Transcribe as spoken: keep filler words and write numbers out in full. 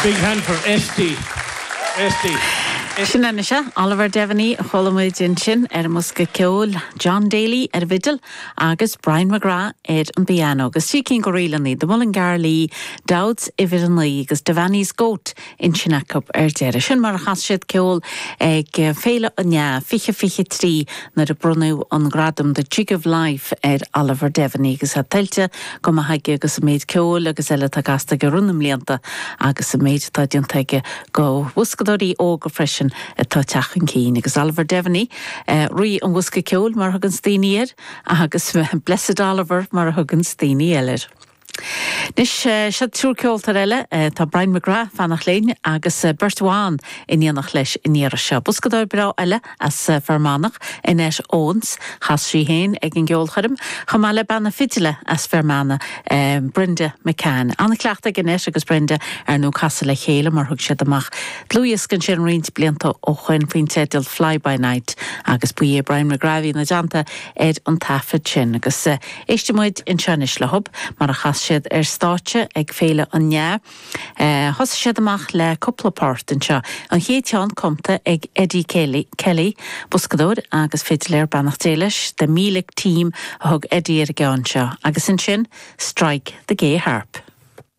big hand for S D. S D. Sinna se Oliver Devaney cholamid in sin ar musca ceol John Daly ar vidal agus Brian McGrath ar an piano agus sí cin go rialaní do mullen garlí Dowds ifir an lí agus Devaney's goat in Chinnacup ar deire sin mar chas siad ceol ag féile anya fiche fiche trí na de brunú an gradam the Jig of Life ar Oliver Devaney agus a teilte go ma haige agus a méid ceol agus eile tá gasta go runnam líanta agus a méid tá diantaige go wuscadóí ó go freisin tá teachan cín agus Oliver Devaney uh, rí an wusca ceol mar thugann stíníir agus Blessed Oliver mar thugann stíní eilir. Nis uh, se trúr ceoltar eile uh, tá Brian McGrath fannach léin agus uh, Bertháin iníanach leis iníar se. Buscadóir bra eile as uh, fermánach inéis óns chas sí héin ag an geolcharim chamáile banna fidile as fermána um, Brenda McCann. Anna cleachta gnéis agus Brenda ar nó casa le chéile mar thug siad amach dlúias gan sin rint blianta ó chuin faoin tedal Fly by Night agus buí Brian McGrath na janta ed an tafid sin agus uh, éistemuid in seanis le hub mar a chas siad ar státe ag féile an nea. Uh, Thos siad amach le coplapát an seo. An chéiteán comta ag Eddie Kelly, Kelly buscadóir agus féitiléir bannach déiles de mílig tím a thug Eddie ar gán seo. Agus in sin, Strike the Gay Harp.